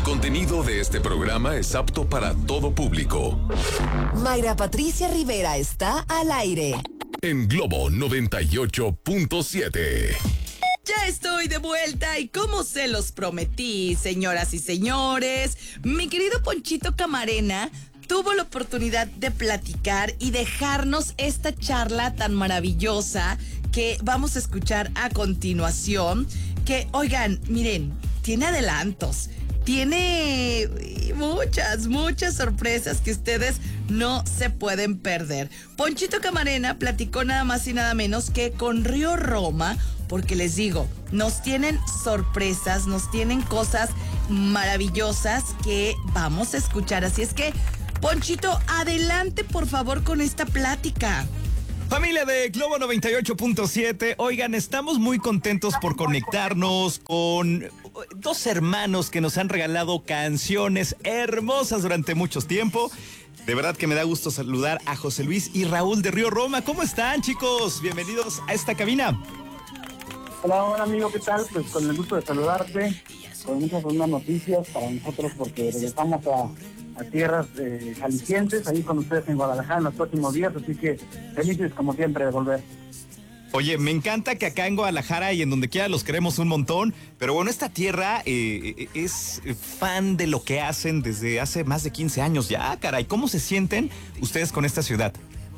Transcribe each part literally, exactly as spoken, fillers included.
El contenido de este programa es apto para todo público. Mayra Patricia Rivera está al aire. En Globo noventa y ocho punto siete. Ya estoy de vuelta y como se los prometí, señoras y señores, mi querido Ponchito Camarena tuvo la oportunidad de platicar y dejarnos esta charla tan maravillosa que vamos a escuchar a continuación. Que, oigan, miren, tiene adelantos, tiene muchas, muchas sorpresas que ustedes no se pueden perder. Ponchito Camarena platicó nada más y nada menos que con Río Roma, porque les digo, nos tienen sorpresas, nos tienen cosas maravillosas que vamos a escuchar. Así es que, Ponchito, adelante por favor con esta plática. Familia de Globo noventa y ocho punto siete, oigan, estamos muy contentos por conectarnos con dos hermanos que nos han regalado canciones hermosas durante mucho tiempo. De verdad que me da gusto saludar a José Luis y Raúl de Río Roma. ¿Cómo están, chicos? Bienvenidos a esta cabina. Hola, hola amigo, ¿qué tal? Pues con el gusto de saludarte, con muchas buenas noticias para nosotros porque regresamos a... a tierras eh, jaliscienses, ahí con ustedes en Guadalajara en los próximos días, así que felices como siempre de volver. Oye, me encanta que acá en Guadalajara y en donde quiera los queremos un montón, pero bueno, esta tierra eh, es fan de lo que hacen desde hace más de quince años ya, caray. ¿Cómo se sienten ustedes con esta ciudad?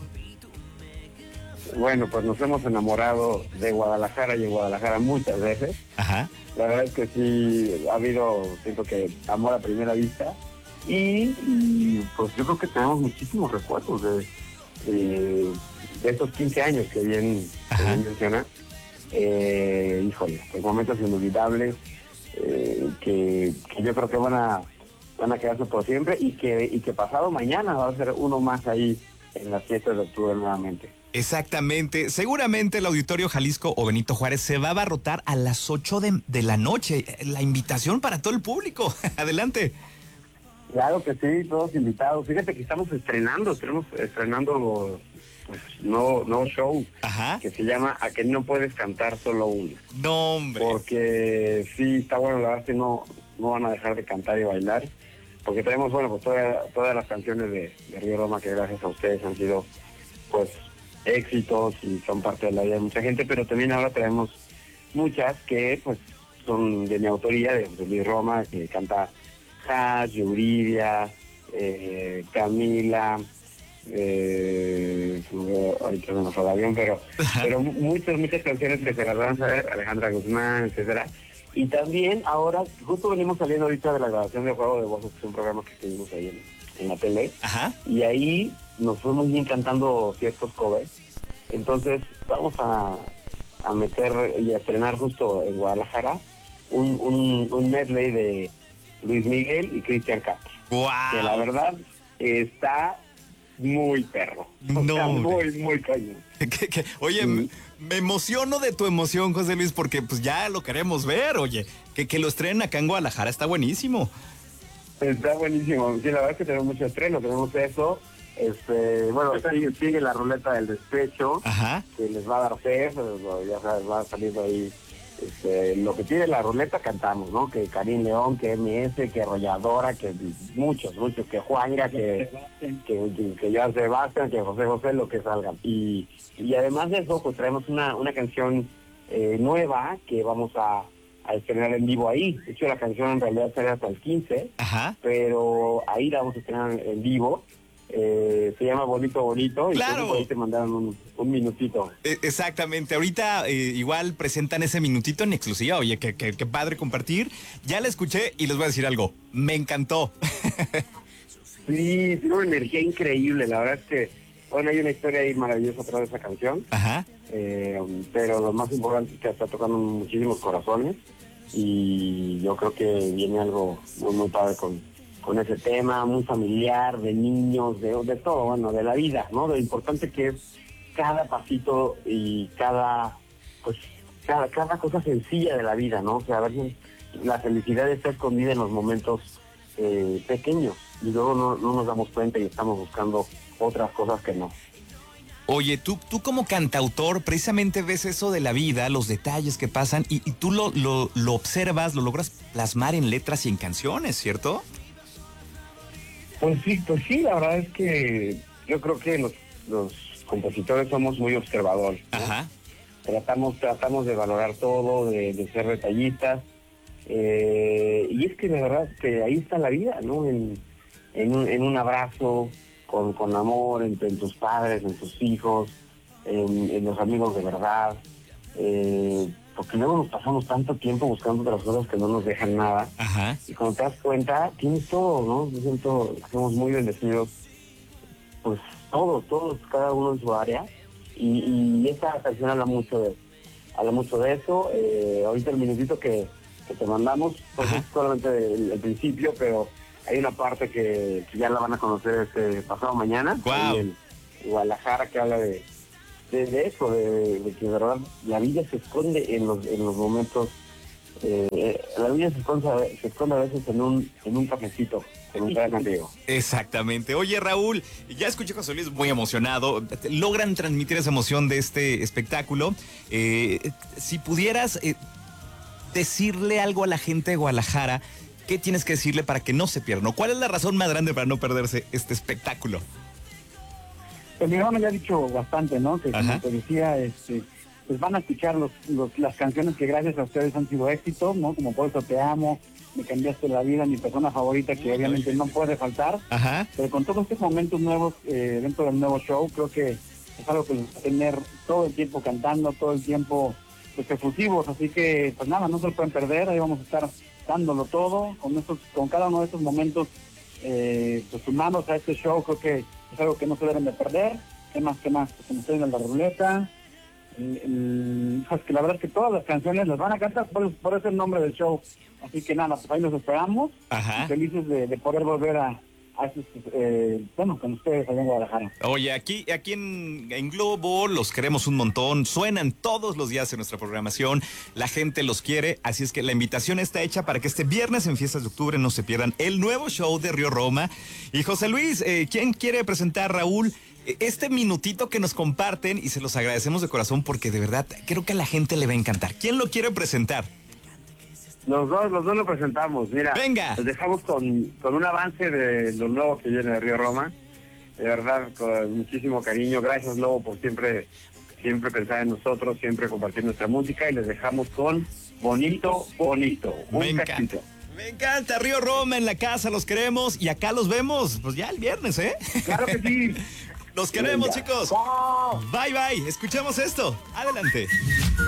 Bueno, pues nos hemos enamorado de Guadalajara y en Guadalajara muchas veces. Ajá. La verdad es que sí, ha habido, siento que amor a primera vista. Y, y pues yo creo que tenemos muchísimos recuerdos de, de, de estos quince años que bien, que bien menciona. Eh, híjole, pues momentos inolvidables eh, que, que yo creo que van a van a quedarse por siempre y que y que pasado mañana va a ser uno más ahí en las fiestas de octubre nuevamente. Exactamente. Seguramente el Auditorio Jalisco o Benito Juárez se va a abarrotar a las ocho de, de la noche. La invitación para todo el público. Adelante. Claro que sí, todos invitados. Fíjate que estamos estrenando, estamos estrenando pues, nuevo, nuevo show. Ajá. Que se llama A que no puedes cantar solo uno. No, hombre. Porque sí, está bueno, la verdad es que no, no van a dejar de cantar y bailar. Porque tenemos, bueno, pues toda, todas las canciones de, de Río Roma que gracias a ustedes han sido, pues, éxitos y son parte de la vida de mucha gente. Pero también ahora tenemos muchas que, pues, son de mi autoría, de, de Río Roma, que canta Hash, Yuridia, eh, Camila, eh, ahorita no nos habla bien, pero, pero muchas, muchas canciones que se las van a saber, Alejandra Guzmán, etcétera. Y también ahora, justo venimos saliendo ahorita de la grabación de Juego de Voces, que es un programa que tuvimos ahí en, en la tele. Ajá. Y ahí nos fuimos bien cantando ciertos covers. Entonces vamos a, a meter y a estrenar justo en Guadalajara un, un, un medley de Luis Miguel y Cristian Castro. Wow. Que la verdad está muy perro. O no, sea, muy, muy cañón. ¿Qué, qué? Oye, mm. me emociono de tu emoción, José Luis, porque pues ya lo queremos ver, oye. Que, que lo estrenen acá en Guadalajara está buenísimo. Está buenísimo. Sí, la verdad es que tenemos mucho estreno, tenemos eso. Este, bueno, sigue, sigue la ruleta del despecho. Ajá. Que les va a dar fe, ya sabes, va saliendo ahí. Este, lo que tiene la ruleta cantamos, ¿no? Que Karim León, que M S, que Arrolladora, que muchos, muchos, que Juanga, que que, que, que Joan Sebastián, que José José, lo que salga. Y, y además de eso, pues traemos una, una canción eh, nueva que vamos a, a estrenar en vivo ahí. De hecho, la canción en realidad sale hasta el quince, ajá, pero ahí la vamos a estrenar en vivo. Eh, se llama Bonito Bonito y claro, ahí te mandaron un, un minutito. Eh, exactamente, ahorita eh, igual presentan ese minutito en exclusiva. Oye, qué que, que padre compartir. Ya la escuché y les voy a decir algo, me encantó. Sí, tiene una energía increíble, la verdad es que, bueno, hay una historia ahí maravillosa atrás de esa canción. Ajá. Eh, pero lo más importante es que está tocando muchísimos corazones y yo creo que viene algo muy, muy padre con con ese tema, muy familiar, de niños, de, de todo, bueno, de la vida, ¿no? De lo importante que es cada pasito y cada, pues, cada, cada cosa sencilla de la vida, ¿no? O sea, a ver, la felicidad está escondida en los momentos eh, pequeños y luego no, no nos damos cuenta y estamos buscando otras cosas que no. Oye, tú, tú como cantautor precisamente ves eso de la vida, los detalles que pasan y, y tú lo, lo, lo observas, lo logras plasmar en letras y en canciones, ¿cierto? Pues sí, pues sí, la verdad es que yo creo que los, los compositores somos muy observadores, ¿no? Ajá. Tratamos, tratamos de valorar todo, de, de ser detallistas. Eh, y es que de verdad que ahí está la vida, ¿no? En, en, un, en un abrazo, con, con amor, entre en tus padres, en tus hijos, en, en los amigos de verdad. Eh, porque luego nos pasamos tanto tiempo buscando otras cosas que no nos dejan nada. Ajá. Y cuando te das cuenta, tienes todo, ¿no? Yo siento que somos muy bendecidos, pues todos, todos, cada uno en su área. Y, y esta canción habla mucho de, habla mucho de eso. Eh, ahorita el minutito que, que te mandamos, pues Ajá. es solamente el, el principio, pero hay una parte que, que ya la van a conocer este pasado mañana. Guau. En Guadalajara, que habla de, de, de eso, de, de que de verdad la vida se esconde en los, en los momentos. Eh, la vida se esconde, se esconde a veces en un, en un cafecito, con un gran amigo. Exactamente. Oye, Raúl, ya escuché a José Luis muy emocionado. Logran transmitir esa emoción de este espectáculo. Eh, si pudieras eh, decirle algo a la gente de Guadalajara, ¿qué tienes que decirle para que no se pierdan? ¿Cuál es la razón más grande para no perderse este espectáculo? Pues mi hermano ya ha dicho bastante, ¿no? Que como Ajá. te decía, este, pues van a escuchar los, los, las canciones que gracias a ustedes han sido éxito, ¿no? Como Por eso te amo, Me cambiaste la vida, mi persona favorita, que obviamente no puede faltar. Ajá. Pero con todos estos momentos nuevos eh, dentro del nuevo show, creo que es algo que nos va a tener todo el tiempo cantando, todo el tiempo pues, efusivos. Así que, pues nada, no se lo pueden perder. Ahí vamos a estar dándolo todo. Con estos, con cada uno de estos momentos, eh, pues sumados a este show, creo que es algo que no se deben de perder. ¿Qué más, qué más? Pues como ustedes en la ruleta. El, el, pues que la verdad es que todas las canciones las van a cantar, por, por eso el nombre del show. Así que nada, pues ahí los esperamos. Ajá. Felices de, de poder volver a, a esos, eh, bueno, con ustedes allá en Guadalajara. Oye, aquí, aquí en, en Globo los queremos un montón, suenan todos los días en nuestra programación, la gente los quiere, así es que la invitación está hecha para que este viernes en Fiestas de Octubre no se pierdan el nuevo show de Río Roma. Y José Luis, eh, ¿quién quiere presentar, Raúl? Este minutito que nos comparten y se los agradecemos de corazón porque de verdad creo que a la gente le va a encantar. ¿Quién lo quiere presentar? Los dos, los dos lo presentamos. Mira, Venga. los dejamos con, con un avance de lo nuevo que viene de Río Roma. De verdad, con muchísimo cariño. Gracias, Lobo, por siempre, siempre pensar en nosotros, siempre compartir nuestra música. Y les dejamos con Bonito, Bonito. Un Me encanta. cachito. Me encanta, Río Roma en la casa, los queremos y acá los vemos, pues ya el viernes, ¿eh? Claro que sí. Los queremos, Venga. chicos. Chao. Bye, bye. Escuchemos esto. Adelante.